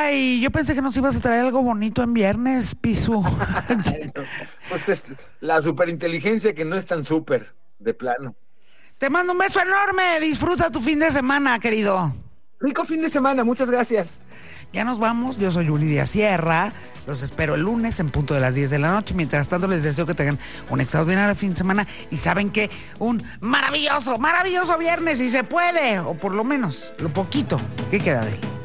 Ay, yo pensé que nos ibas a traer algo bonito en viernes, Pisu. Pues es la superinteligencia que no es tan súper, de plano. Te mando un beso enorme. Disfruta tu fin de semana, querido. Rico fin de semana, muchas gracias. Ya nos vamos. Yo soy Yuridia Sierra. Los espero el lunes en punto de las 10 de la noche. Mientras tanto, les deseo que tengan un extraordinario fin de semana. Y saben que un maravilloso viernes, si se puede. O por lo menos, lo poquito que queda de él.